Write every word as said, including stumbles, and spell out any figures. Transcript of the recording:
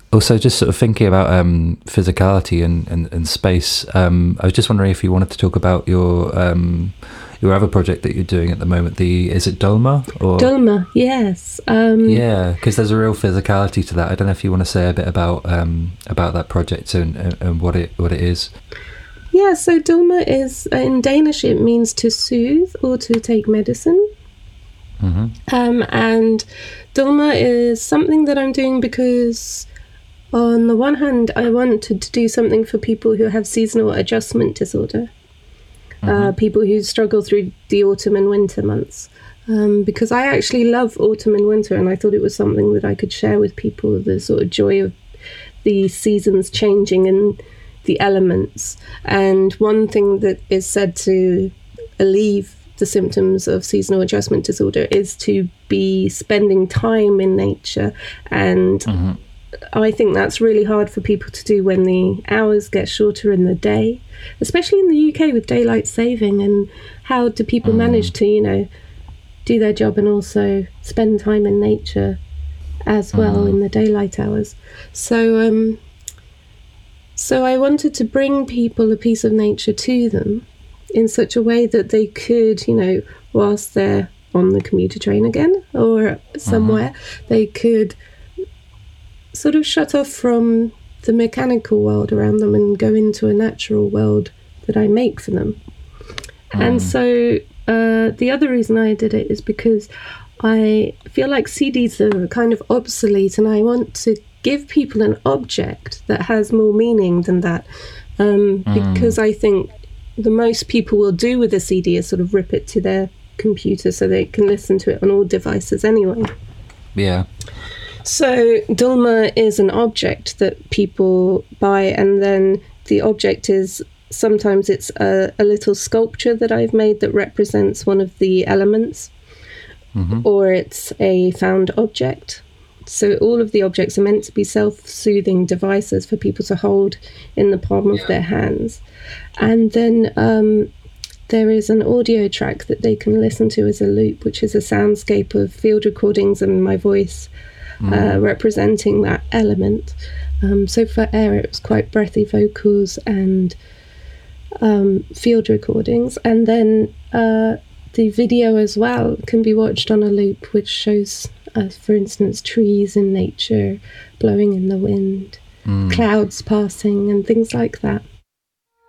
Also, just sort of thinking about um, physicality and, and, and space, um, I was just wondering if you wanted to talk about your um, your other project that you're doing at the moment. The is it Dolma? Or Dolma, yes. Um, yeah, because there's a real physicality to that. I don't know if you want to say a bit about um, about that project and, and, and what it what it is. Yeah, so Dolma is, in Danish, it means to soothe or to take medicine. Mm-hmm. Um, and Dolma is something that I'm doing because, on the one hand, I wanted to do something for people who have seasonal adjustment disorder, mm-hmm. uh, people who struggle through the autumn and winter months. Um, because I actually love autumn and winter, and I thought it was something that I could share with people, the sort of joy of the seasons changing and the elements. And one thing that is said to alleviate the symptoms of seasonal adjustment disorder is to be spending time in nature. And mm-hmm. I think that's really hard for people to do when the hours get shorter in the day, especially in the U K with daylight saving. And how do people mm. manage to, you know, do their job and also spend time in nature as well mm. in the daylight hours? So, um, so I wanted to bring people a piece of nature to them in such a way that they could, you know, whilst they're on the commuter train again or somewhere, mm-hmm. they could sort of shut off from the mechanical world around them and go into a natural world that I make for them. Mm. And so uh, the other reason I did it is because I feel like C Ds are kind of obsolete, and I want to give people an object that has more meaning than that. Um, mm. Because I think the most people will do with a C D is sort of rip it to their computer so they can listen to it on all devices anyway. Yeah. So Dolma is an object that people buy, and then the object is, sometimes it's a, a little sculpture that I've made that represents one of the elements, mm-hmm. or it's a found object. So all of the objects are meant to be self-soothing devices for people to hold in the palm of their hands. And then um, there is an audio track that they can listen to as a loop, which is a soundscape of field recordings and my voice mm. uh, representing that element. Um, so for air, it was quite breathy vocals and um, field recordings. And then uh, the video as well can be watched on a loop, which shows, uh, for instance, trees in nature blowing in the wind, mm. clouds passing and things like that.